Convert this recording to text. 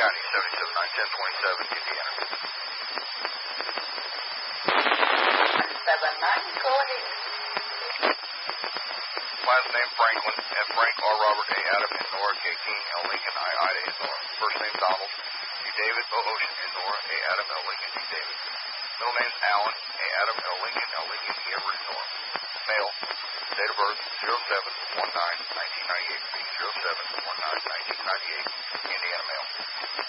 County, 779-1027, Indiana. 79, go ahead. Last name Franklin, F. Frank, R. Robert, A. Adam, N. Nora, K. King, L. Lincoln, I. Ida, N. Nora. First name Donald, D. David, O. Ocean, N. Nora, A. Adam, L. Lincoln, D. David. Middle name's Allen, A. Adam, L. Lincoln, L. Lincoln, E. Everett, N. Nora. Male, date of birth 07-1998, 07-1998, Indiana male.